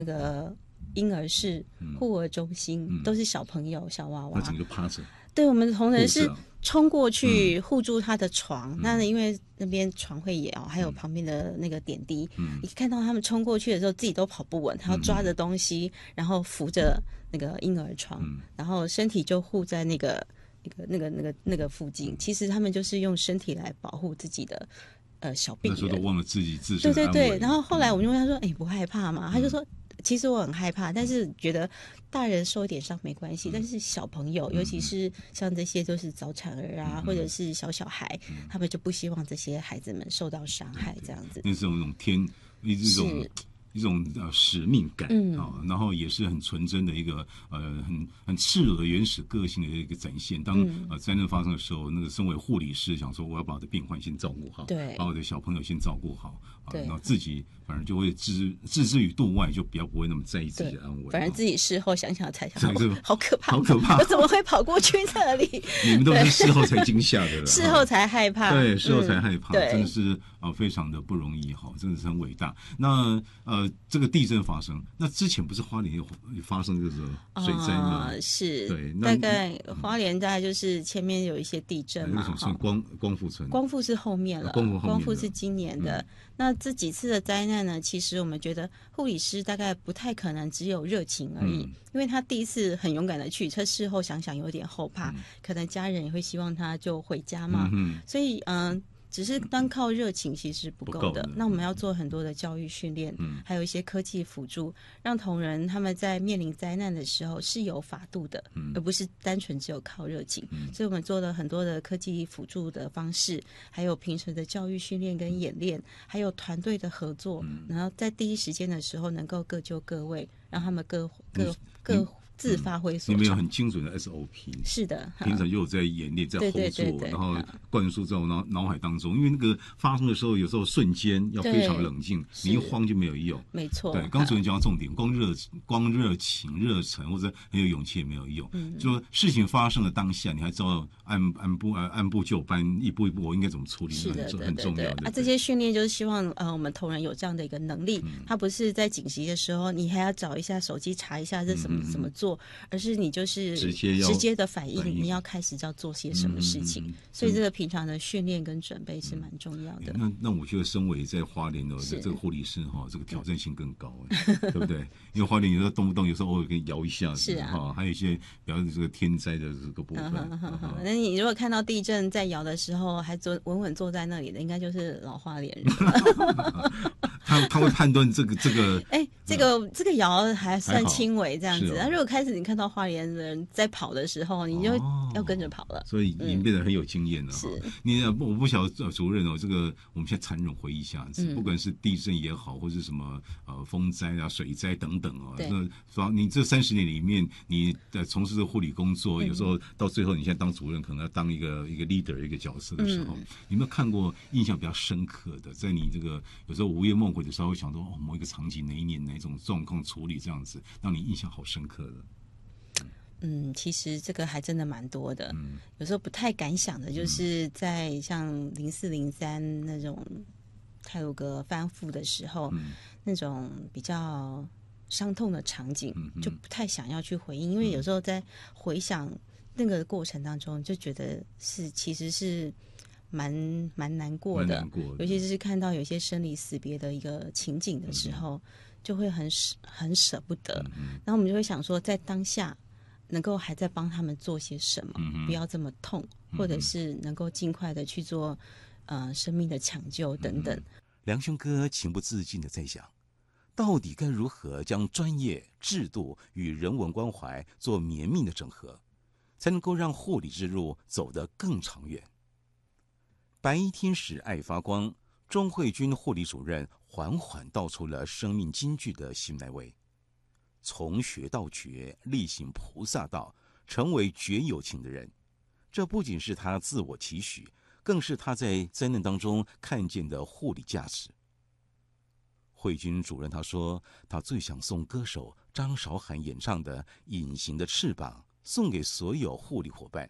婴儿室、护儿中心，都是小朋友、小娃娃， 那整个趴着。 对，我们的同仁是冲过去护住他的床，那因为那边床会摇，还有旁边的那个点滴，你看到他们冲过去的时候，自己都跑不稳，他要抓着东西，然后扶着那个婴儿床，然后身体就护在那个附近。其实他们就是用身体来保护自己的小病人。 那时候都忘了自己自身的安危。 对。然后后来我们就问他说：“你不害怕吗？”他就说。其实我很害怕，但是觉得大人受一点伤没关系，但是小朋友，尤其是像这些都是早产儿啊，或者是小孩，他们就不希望这些孩子们受到伤害，这样子。 那是一种使命感然后也是很纯真的一个很赤裸的原始个性的一个展现。当灾难发生的时候，那个身为护理师想说，我要把我的病患先照顾好， 对， 把我的小朋友先照顾好， 对， 然后自己反而就会置之于度外，就比较不会那么在意自己的安危。 反正自己事后想想才想，好可怕， 好可怕！ 我怎么会跑过去那里？ 你们都是事后才惊吓的， 事后才害怕， 对，事后才害怕， 对， 真的是非常的不容易哈，真的是很伟大。那这个地震发生，那之前不是花莲有发生就是水灾吗？ 是， 对， 大概花莲大概就是前面有一些地震嘛， 那种光复村， 光复是后面了，光复是今年的。那这几次的灾难呢，其实我们觉得护理师大概不太可能只有热情而已，因为他第一次很勇敢的去，他事后想想有点后怕，可能家人也会希望他就回家嘛，所以只是单靠热情其实不够的。那我们要做很多的教育训练，还有一些科技辅助，让同仁他们在面临灾难的时候是有法度的，而不是单纯只有靠热情。所以我们做了很多的科技辅助的方式，还有平时的教育训练跟演练，还有团队的合作，然后在第一时间的时候能够各就各位，让他们各自发挥所长。 你们有很精准的 SOP， 是的， 平常就有在演练，在后座，然后灌输在我脑海当中。因为那个发生的时候，有时候瞬间要非常冷静，你一慌就没有用。 没错， 对，刚主任讲到重点，光热情、热忱或者很有勇气也没有用。就说事情发生的当下，你还知道按部就班，一步一步我应该怎么处理， 是的， 很重要的。 这些训练就是希望我们同仁有这样的一个能力，他不是在紧急的时候，你还要找一下手机查一下这怎么做。而是你就是直接的反应，你要开始要做些什么事情，所以这个平常的训练跟准备是蛮重要的。 那我觉得身为在花莲的这个护理师这个挑战性更高，对不对？因为花莲有时候动不动有时候偶尔给你摇一下子，还有一些比方这个天灾的这个部分。 那你如果看到地震在摇的时候还稳稳坐在那里的，应该就是老花莲人。 他会判断这个， 这个摇还算轻微这样子。那如果开始你看到花莲人在跑的时候，你就要跟着跑了。 所以已经变得很有经验了。是，我不晓得主任这个我们现在残忍回忆一下子，不管是地震也好，或是什么风灾啊、水灾等等那你这30年里面，你从事这个护理工作，有时候到最后，你现在当主任，可能要当一个 leader 一个角色的时候，有没有看过印象比较深刻的？在你这个有时候午夜梦回的时候，会想到某一个场景、哪一年哪一种状况处理这样子，让你印象好深刻的。 其实这个还真的蛮多的。有时候不太敢想的，就是在像04、03那种太鲁阁翻覆的时候，那种比较伤痛的场景，就不太想要去回应，因为有时候在回想那个过程当中，就觉得其实是蛮难过的，尤其是看到有些生离死别的一个情景的时候，就会很舍不得。然后我们就会想说，在当下能够还在帮他们做些什么，不要这么痛，或者是能够尽快的去做生命的抢救等等。 梁兄哥情不自禁的在想，到底该如何将专业、制度与人文关怀做绵密的整合，才能够让护理之路走得更长远。白衣天使爱发光，钟慧君护理主任缓缓道出了生命金句的新来位：从学到觉，力行菩萨道，成为绝有情的人。这不仅是他自我期许，更是他在灾难当中看见的护理价值。慧君主任他说，他最想送歌手张韶涵演唱的《隐形的翅膀》送给所有护理伙伴。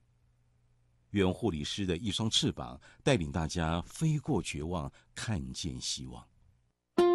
愿护理师的一双翅膀带领大家飞过绝望，看见希望。